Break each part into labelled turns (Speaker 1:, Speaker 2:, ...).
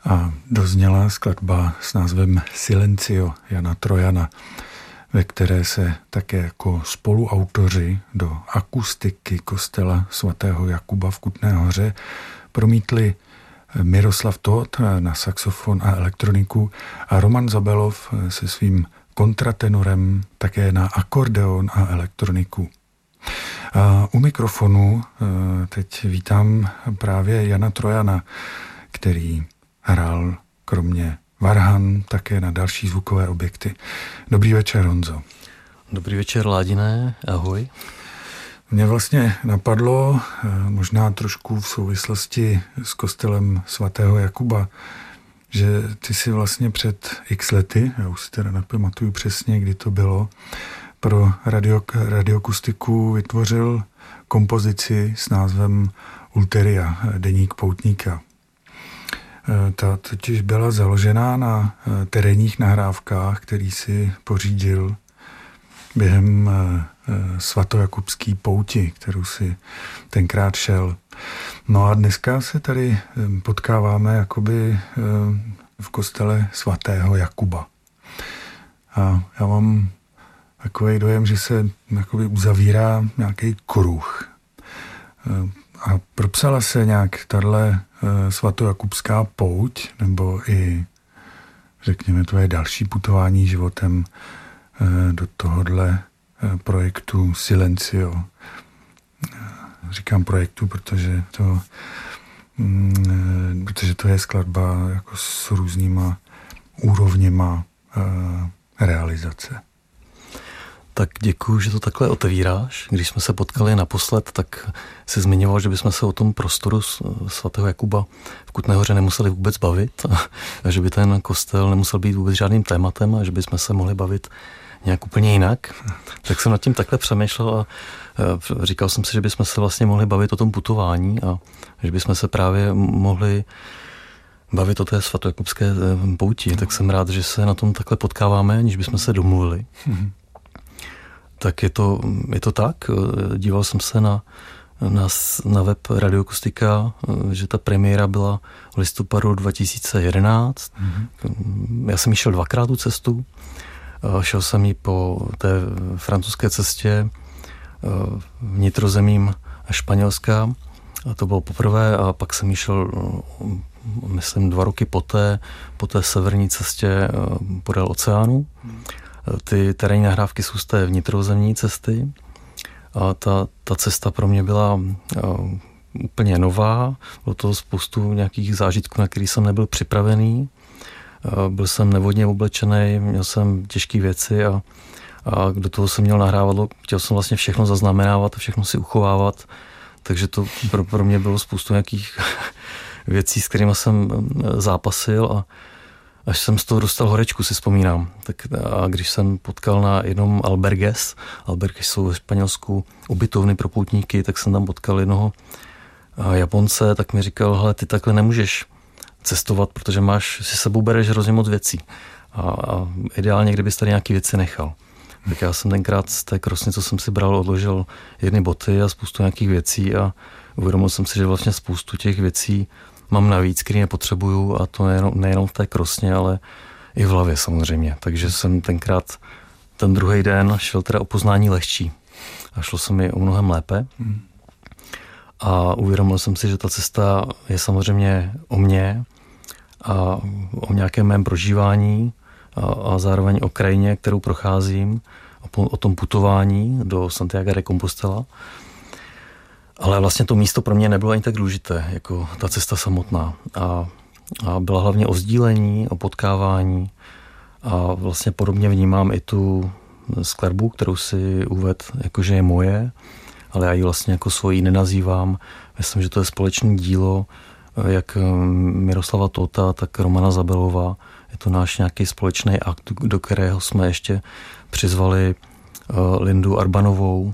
Speaker 1: A dozněla skladba s názvem Silencio Jana Trojana, ve které se také jako spoluautoři do akustiky kostela svatého Jakuba v Kutné Hoře promítli Miroslav Tóth na saxofon a elektroniku a Roman Zabelov se svým kontratenorem také na akordeon a elektroniku. A u mikrofonu teď vítám právě Jana Trojana, který hrál kromě varhan také na další zvukové objekty. Dobrý večer, Honzo.
Speaker 2: Dobrý večer, Ládiné, ahoj.
Speaker 1: Mě vlastně napadlo, možná trošku v souvislosti s kostelem svatého Jakuba, že ty si vlastně před x lety, já už si teda nepamatuju přesně, kdy to bylo, pro radioakustiku vytvořil kompozici s názvem Ulteria, deník poutníka. Ta totiž byla založená na terénních nahrávkách, který si pořídil během svatojakubský pouti, kterou si tenkrát šel. No a dneska se tady potkáváme jakoby v kostele svatého Jakuba. A já mám takový dojem, že se jakoby uzavírá nějaký kruh. A propsala se nějak tahle svatojakubská pouť, nebo i, řekněme, tvoje další putování životem do tohohle projektu Silencio. Říkám projektu, protože to je skladba jako s různýma úrovněma realizace.
Speaker 2: Tak děkuju, že to takhle otevíráš. Když jsme se potkali naposled, tak jsi zmiňoval, že bychom se o tom prostoru svatého Jakuba v Kutné Hoře nemuseli vůbec bavit a že by ten kostel nemusel být vůbec žádným tématem a že bychom se mohli bavit nějak úplně jinak. Tak jsem nad tím takhle přemýšlel a říkal jsem si, že bychom se vlastně mohli bavit o tom putování a že bychom se právě mohli bavit o té svatojakubské pouti. Tak jsem rád, že se na tom takhle potkáváme, aniž bychom se domluvili. Tak je to tak. Díval jsem se na web Radioakustika, že ta premiéra byla v listopadu 2011. Já jsem jí šel dvakrát tu cestu. Šel jsem ji po té francouzské cestě vnitrozemím Španělska. A to bylo poprvé a pak jsem jí šel, myslím, 2 roky poté, po té severní cestě podél oceánu. Ty terénní nahrávky jsou z té vnitrozemní cesty a ta cesta pro mě byla úplně nová. Bylo to spoustu nějakých zážitků, na který jsem nebyl připravený. Byl jsem nevodně oblečený, měl jsem těžké věci a do toho jsem měl nahrávadlo. Chtěl jsem vlastně všechno zaznamenávat a všechno si uchovávat, takže to pro mě bylo spoustu nějakých věcí, s kterými jsem zápasil a až jsem z toho dostal horečku, si vzpomínám. A když jsem potkal na jednom albergues jsou ve Španělsku ubytovny pro poutníky, tak jsem tam potkal jednoho Japonce, tak mi říkal, hele, ty takhle nemůžeš cestovat, protože si sebou bereš hrozně moc věcí. A ideálně, kdybys tady nějaké věci nechal. Tak já jsem tenkrát z té krosny, co jsem si bral, odložil jedny boty a spoustu nějakých věcí a uvědomil jsem si, že vlastně spoustu těch věcí mám navíc, který nepotřebuju a to nejenom v té krosně, ale i v hlavě samozřejmě. Takže jsem tenkrát ten druhý den šel teda o poznání lehčí a šlo se mi o mnohem lépe. A uvědomil jsem si, že ta cesta je samozřejmě o mně a o nějakém mém prožívání a zároveň o krajině, kterou procházím, o tom putování do Santiago de Compostela. Ale vlastně to místo pro mě nebylo ani tak důležité, jako ta cesta samotná. A byla hlavně o sdílení, o potkávání a vlastně podobně vnímám i tu skladbu, kterou si uvedl, jakože je moje, ale já ji vlastně jako svoji nenazývám. Myslím, že to je společné dílo, jak Miroslava Tótha, tak Romana Zabelova. Je to náš nějaký společný akt, do kterého jsme ještě přizvali Lindu Arbanovou,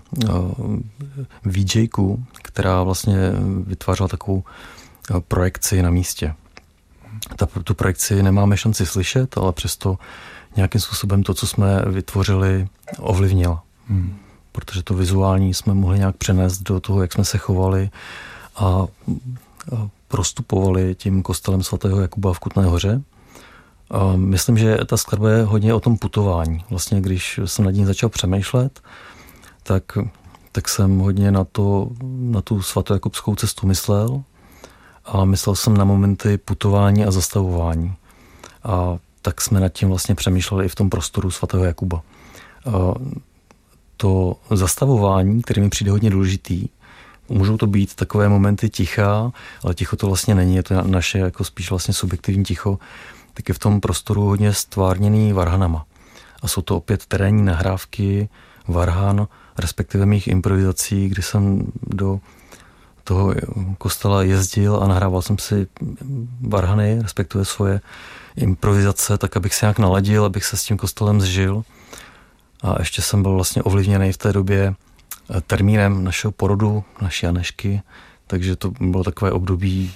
Speaker 2: VJku, která vlastně vytvářela takovou projekci na místě. Tu projekci nemáme šanci slyšet, ale přesto nějakým způsobem to, co jsme vytvořili, ovlivnila. Protože to vizuální jsme mohli nějak přenést do toho, jak jsme se chovali a prostupovali tím kostelem svatého Jakuba v Kutné Hoře. A myslím, že ta skladba je hodně o tom putování. Vlastně, když jsem nad ní začal přemýšlet, tak jsem hodně na tu svatojakubskou cestu myslel a myslel jsem na momenty putování a zastavování. A tak jsme nad tím vlastně přemýšleli i v tom prostoru svatého Jakuba. A to zastavování, které mi přijde hodně důležitý, můžou to být takové momenty ticha, ale ticho to vlastně není, je to naše jako spíš vlastně subjektivní ticho, tak je v tom prostoru hodně stvárněný varhanama. A jsou to opět terénní nahrávky varhan, respektive mých improvizací, kdy jsem do toho kostela jezdil a nahrával jsem si varhany, respektive svoje improvizace, tak abych se nějak naladil, abych se s tím kostelem zžil. A ještě jsem byl vlastně ovlivněný v té době termínem našeho porodu, naší Anešky, takže to bylo takové období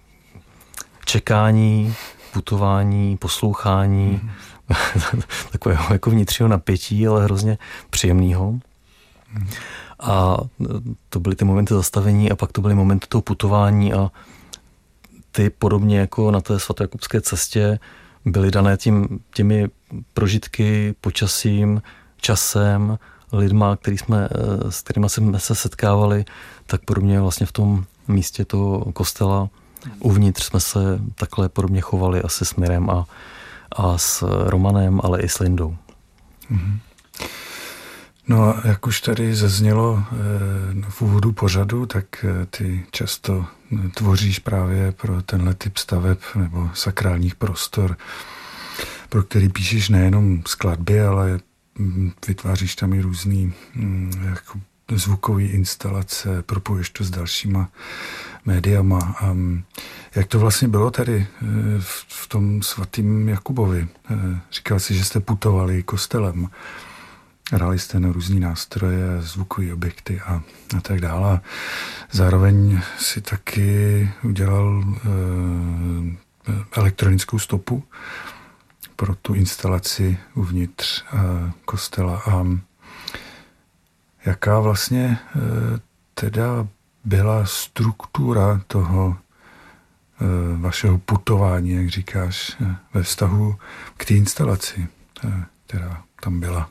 Speaker 2: čekání, putování, poslouchání, takového jako vnitřního napětí, ale hrozně příjemného. A to byly ty momenty zastavení a pak to byly momenty toho putování a ty podobně jako na té svatojakubské cestě byly dané těmi prožitky, počasím, časem, lidma, s kterými jsme se setkávali, tak podobně vlastně v tom místě toho kostela uvnitř jsme se takhle podobně chovali asi s Mirem a s Romanem, ale i s Lindou.
Speaker 1: Mm-hmm. No a jak už tady zaznělo v úvodu pořadu, tak ty často tvoříš právě pro tenhle typ staveb nebo sakrálních prostor, pro který píšeš nejenom skladby, ale vytváříš tam i různý jako zvukové instalace, propojuješ to s dalšíma médiama. Jak to vlastně bylo tady v tom svatým Jakubovi? Říkal jsi, že jste putovali kostelem. Hráli jste na různý nástroje, zvukové objekty a tak dále. Zároveň si taky udělal elektronickou stopu pro tu instalaci uvnitř kostela. A jaká vlastně teda byla struktura toho vašeho putování, jak říkáš, ve vztahu k té instalaci, která tam byla?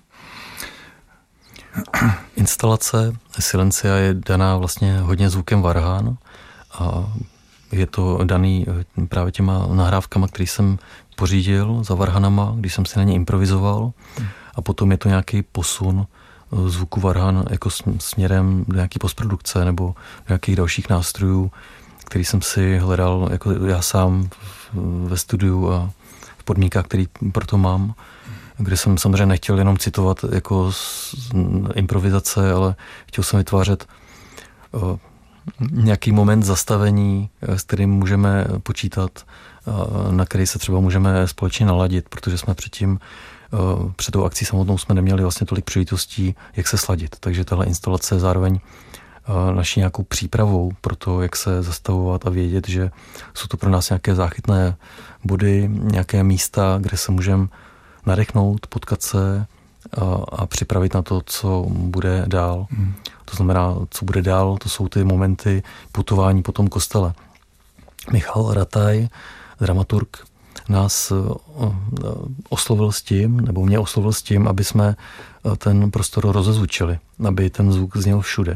Speaker 2: Instalace Silencia je daná vlastně hodně zvukem varhan a je to daný právě těma nahrávkama, který jsem pořídil za varhanama, když jsem si na ně improvizoval a potom je to nějaký posun zvuku varhan jako směrem do nějaký postprodukce nebo do nějakých dalších nástrojů, který jsem si hledal jako já sám ve studiu a v podmínkách, který proto mám, kde jsem samozřejmě nechtěl jenom citovat jako improvizace, ale chtěl jsem vytvářet nějaký moment zastavení, s kterým můžeme počítat, na který se třeba můžeme společně naladit, protože jsme před tou akcí samotnou jsme neměli vlastně tolik příležitostí, jak se sladit. Takže tahle instalace je zároveň naší nějakou přípravou pro to, jak se zastavovat a vědět, že jsou to pro nás nějaké záchytné body, nějaké místa, kde se můžeme nadechnout, potkat se a připravit na to, co bude dál. To znamená, co bude dál, to jsou ty momenty putování po tom kostele. Michal Rataj, dramaturg, nás oslovil s tím, nebo mě oslovil s tím, aby jsme ten prostor rozezvučili, aby ten zvuk zněl všude.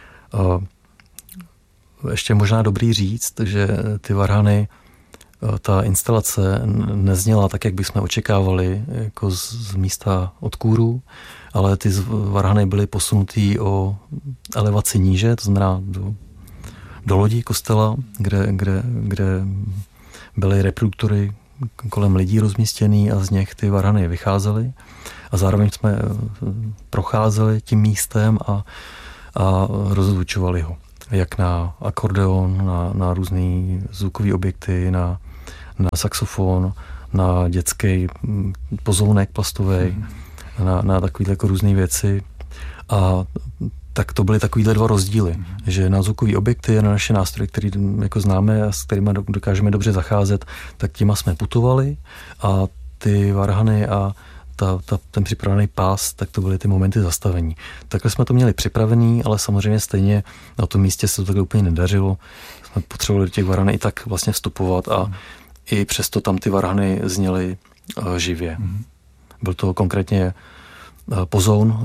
Speaker 2: Ještě možná dobrý říct, že ty varhany, ta instalace nezněla tak, jak bychom očekávali, jako z místa od kůru, ale ty varhany byly posunutý o elevaci níže, to znamená do lodí kostela, kde byly reproduktory kolem lidí rozmístěný a z nich ty varhany vycházely. A zároveň jsme procházeli tím místem a rozzvučovali ho. Jak na akordeon, na různý zvukové objekty, na saxofon, na dětský pozounek plastový, na takovýhle jako různé věci. A tak to byly takovýhle dva rozdíly, že na zvukové objekty a na naše nástroje, které jako známe a s kterými dokážeme dobře zacházet, tak těma jsme putovali a ty varhany a ten připravený pás, tak to byly ty momenty zastavení. Takhle jsme to měli připravený, ale samozřejmě stejně na tom místě se to takhle úplně nedařilo. Jsme potřebovali do těch varhan i tak vlastně vstupovat a i přesto tam ty varhany zněly živě. Byl to konkrétně pozoun,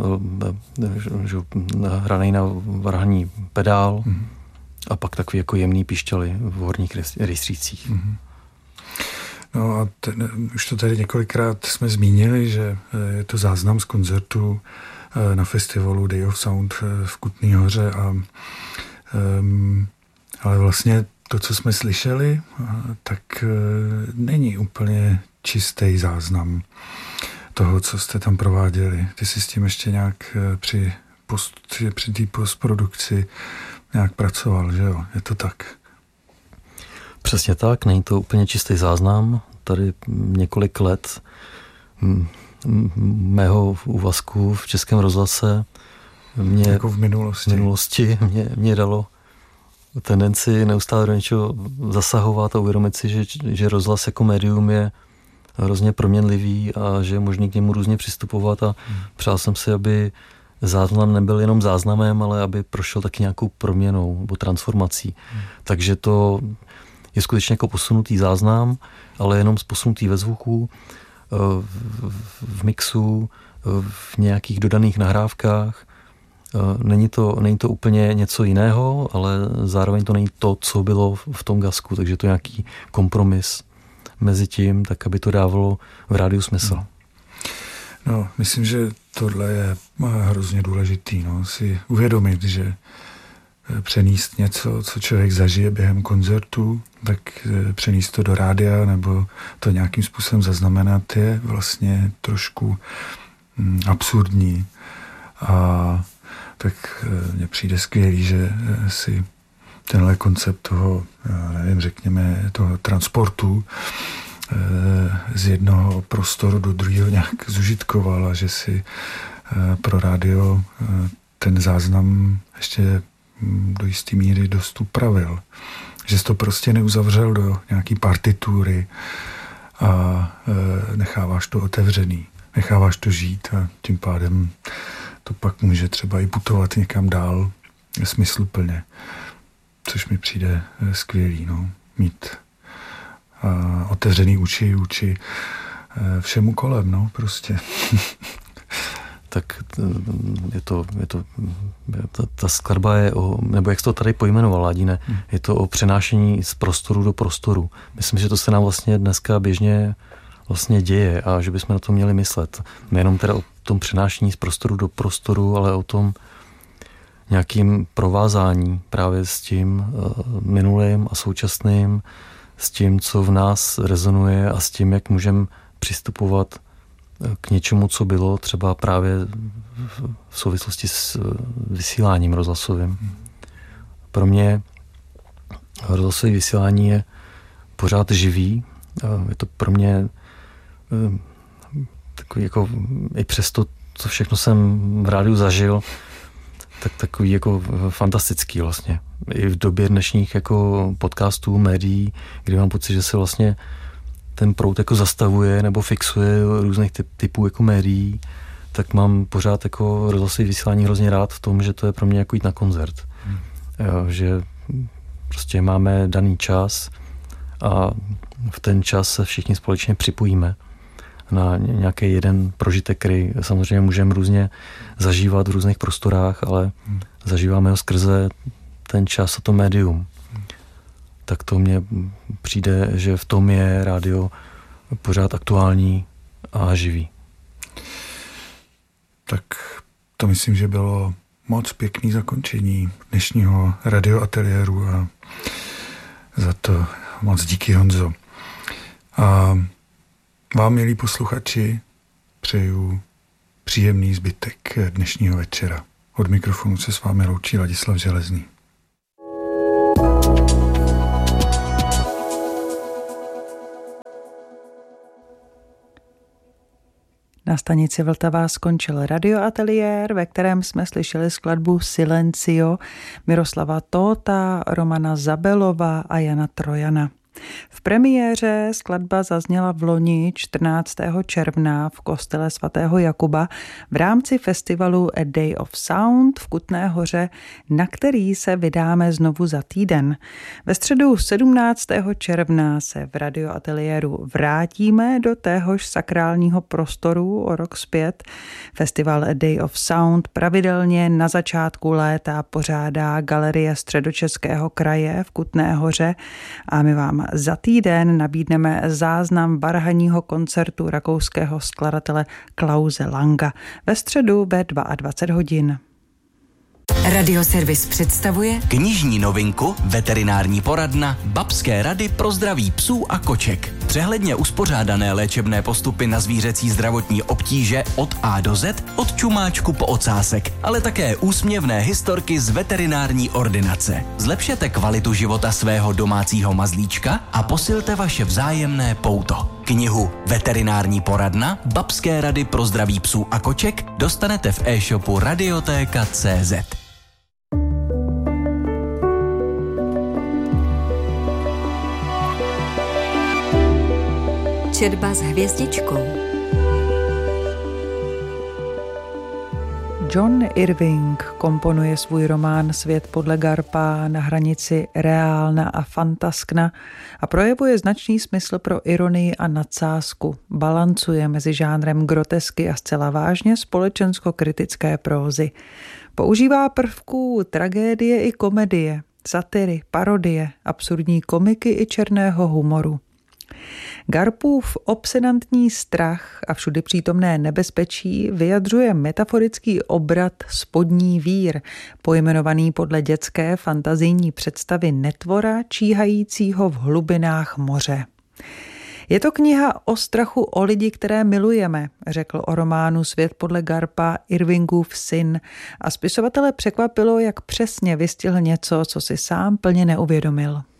Speaker 2: hraný na varhaní pedál a pak takový jako jemný píšťaly v horních rejstřících.
Speaker 1: No a už to tady několikrát jsme zmínili, že je to záznam z koncertu na festivalu Day of Sound v Kutné Hoře ale vlastně to, co jsme slyšeli, tak není úplně čistý záznam toho, co jste tam prováděli. Ty jsi s tím ještě nějak při té postprodukci nějak pracoval, že jo? Je to tak?
Speaker 2: Přesně tak, není to úplně čistý záznam. Tady několik let mého úvazku v Českém rozhlase mě
Speaker 1: jako v minulosti
Speaker 2: mě dalo tendenci neustále do něčeho zasahovat a uvědomit si, že rozhlas jako médium je hrozně proměnlivý a že je možný k němu různě přistupovat a přál jsem si, aby záznam nebyl jenom záznamem, ale aby prošel taky nějakou proměnou nebo transformací. Takže to je skutečně jako posunutý záznam, ale jenom posunutý ve zvuku, v mixu, v nějakých dodaných nahrávkách. Není to úplně něco jiného, ale zároveň to není to, co bylo v tom gasku, takže to je nějaký kompromis mezi tím, tak aby to dávalo v rádiu smysl.
Speaker 1: No, myslím, že tohle je hrozně důležitý, si uvědomit, že přenést něco, co člověk zažije během koncertu, tak přenést to do rádia nebo to nějakým způsobem zaznamenat je vlastně trošku absurdní. A tak mně přijde skvělý, že si tenhle koncept toho, nevím, řekněme, toho transportu z jednoho prostoru do druhého nějak zužitkoval a že si pro rádio ten záznam ještě do jisté míry dost upravil. Že jsi to prostě neuzavřel do nějaký partitury a necháváš to otevřený, necháváš to žít a tím pádem to pak může třeba i putovat někam dál smysluplně, což mi přijde skvělý, mít otevřený uči všemu kolem, prostě.
Speaker 2: Tak ta skladba je nebo jak jsi to tady pojmenoval, Ládine, je to o přenášení z prostoru do prostoru. Myslím, že to se nám vlastně dneska běžně vlastně děje a že bychom na to měli myslet. Nejenom teda o tom přenášení z prostoru do prostoru, ale o tom nějakým provázání právě s tím minulým a současným, s tím, co v nás rezonuje a s tím, jak můžeme přistupovat k něčemu, co bylo třeba právě v souvislosti s vysíláním rozhlasovým. Pro mě rozhlasové vysílání je pořád živý. Je to pro mě takový jako i přes to, co všechno jsem v rádiu zažil, tak takový jako fantastický vlastně. I v době dnešních jako podcastů, médií, kdy mám pocit, že se vlastně ten proud jako zastavuje nebo fixuje různých typů jako médií, tak mám pořád jako rozhlasové vysílání hrozně rád v tom, že to je pro mě jako jít na koncert. Že prostě máme daný čas a v ten čas se všichni společně připojíme na nějaký jeden prožitek, který samozřejmě můžeme různě zažívat v různých prostorách, ale zažíváme ho skrze ten čas a to médium. Tak to mně přijde, že v tom je rádio pořád aktuální a živý.
Speaker 1: Tak to myslím, že bylo moc pěkný zakončení dnešního radioateliéru a za to moc díky, Honzo. A vám, milí posluchači, přeju příjemný zbytek dnešního večera. Od mikrofonu se s vámi loučí Ladislav Železný.
Speaker 3: Na stanici Vltava skončil radioateliér, ve kterém jsme slyšeli skladbu Silencio Miroslava Tóta, Romana Zabelova a Jana Trojana. V premiéře skladba zazněla v loni 14. června v kostele svatého Jakuba v rámci festivalu A Day of Sound v Kutné Hoře, na který se vydáme znovu za týden. Ve středu 17. června se v radioateliéru vrátíme do téhož sakrálního prostoru o rok zpět. Festival A Day of Sound pravidelně na začátku léta pořádá Galerie Středočeského kraje v Kutné Hoře a my vám za týden nabídneme záznam varhanního koncertu rakouského skladatele Klause Langa ve středu ve 22 hodin.
Speaker 4: Radioservis představuje
Speaker 5: knižní novinku Veterinární poradna Babské rady pro zdraví psů a koček. Přehledně uspořádané léčebné postupy na zvířecí zdravotní obtíže od A do Z, od čumáčku po ocásek, ale také úsměvné historky z veterinární ordinace. Zlepšete kvalitu života svého domácího mazlíčka a posilte vaše vzájemné pouto. Knihu Veterinární poradna Babské rady pro zdraví psů a koček dostanete v e-shopu Radioteka.cz.
Speaker 4: Četba s hvězdičkou.
Speaker 3: John Irving komponuje svůj román Svět podle Garpa na hranici reálna a fantaskna a projevuje značný smysl pro ironii a nadsázku. Balancuje mezi žánrem grotesky a zcela vážně společensko-kritické prózy. Používá prvků tragédie i komedie, satiry, parodie, absurdní komiky i černého humoru. Garpův obsedantní strach a všudy přítomné nebezpečí vyjadřuje metaforický obrat Spodní vír, pojmenovaný podle dětské fantazijní představy netvora číhajícího v hlubinách moře. Je to kniha o strachu o lidi, které milujeme, řekl o románu Svět podle Garpa Irvingův syn a spisovatele překvapilo, jak přesně vystihl něco, co si sám plně neuvědomil.